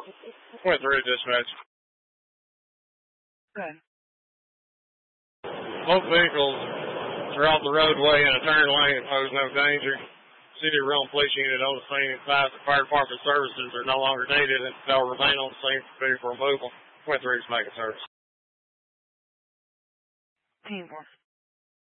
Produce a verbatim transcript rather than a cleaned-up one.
Went through dispatch. Good. Both vehicles are off the roadway in a turn lane and pose no danger. City of Rome Police Unit on the scene advised that fire department services are no longer needed and they'll remain on the scene for vehicle removal. Went through to make a service. Teamwork.